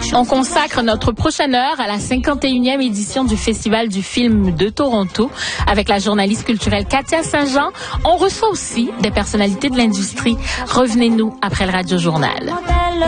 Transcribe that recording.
On consacre notre prochaine heure à la 51e édition du Festival du film de Toronto avec la journaliste culturelle Katia Saint-Jean. On reçoit aussi des personnalités de l'industrie. Revenez-nous après le Radio Journal.